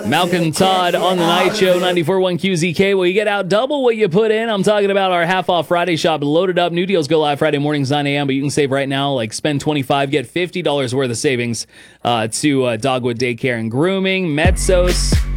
Malcolm Todd on the Night Show, 94.1 QZK. Well, you get out double what you put in. I'm talking about our half-off Friday shop. Loaded up. New deals go live Friday mornings, 9 a.m., but you can save right now. Like spend $25, get $50 worth of savings to Dogwood Daycare and Grooming, Metzos.